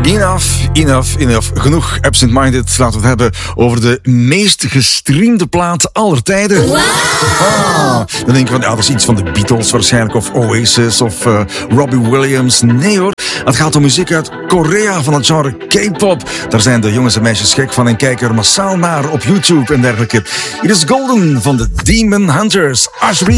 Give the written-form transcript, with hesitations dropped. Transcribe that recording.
Enough. Genoeg absent-minded. Laten we het hebben over de meest gestreamde plaat aller tijden. Wow. Dan denk je van, dat is iets van de Beatles waarschijnlijk, of Oasis, of Robbie Williams. Nee hoor, het gaat om muziek uit Korea van het genre K-pop. Daar zijn de jongens en meisjes gek van en kijken er massaal naar op YouTube en dergelijke. Hier is Golden van de Demon Hunters. Alsjeblieft.